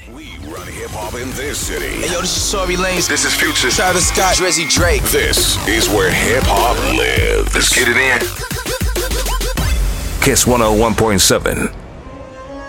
We run hip hop in this city. Hey, yo, this is Tory Lanez. This is Future. Travis Scott, Drizzy Drake. This is where hip hop lives. Let's get it in. Kiss 101.7.